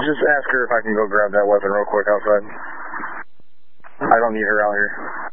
Just ask her if I can go grab that weapon real quick outside. I don't need her out here.